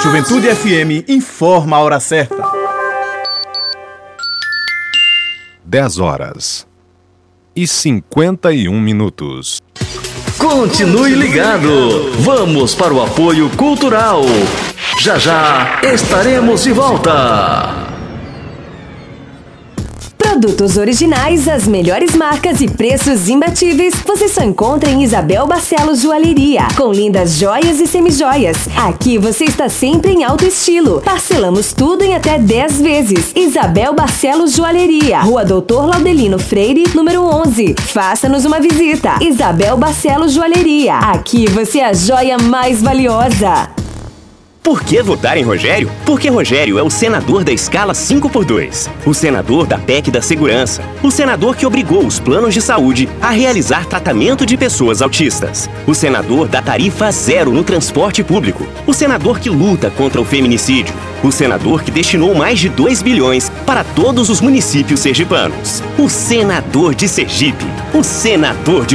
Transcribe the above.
Juventude FM informa a hora certa. 10h51. Continue ligado. Vamos para o apoio cultural. Já já estaremos de volta. Produtos originais, as melhores marcas e preços imbatíveis você só encontra em Isabel Barcelos Joalheria, com lindas joias e semijoias. Aqui você está sempre em alto estilo. Parcelamos tudo em até 10 vezes. Isabel Barcelos Joalheria, Rua Doutor Laudelino Freire, número 11. Faça-nos uma visita. Isabel Barcelos Joalheria. Aqui você é a joia mais valiosa. Por que votar em Rogério? Porque Rogério é o senador da escala 5x2, o senador da PEC da segurança, o senador que obrigou os planos de saúde a realizar tratamento de pessoas autistas, o senador da tarifa zero no transporte público, o senador que luta contra o feminicídio, o senador que destinou mais de 2 bilhões para todos os municípios sergipanos, o senador de Sergipe, o senador de